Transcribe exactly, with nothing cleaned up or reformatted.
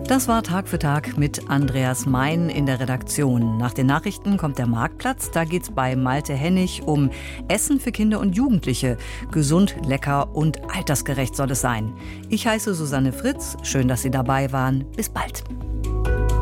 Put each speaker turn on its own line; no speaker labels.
Das war Tag für Tag mit Andreas Mein in der Redaktion. Nach den Nachrichten kommt der Marktplatz. Da geht's bei Malte Hennig um Essen für Kinder und Jugendliche. Gesund, lecker und altersgerecht soll es sein. Ich heiße Susanne Fritz. Schön, dass Sie dabei waren. Bis bald.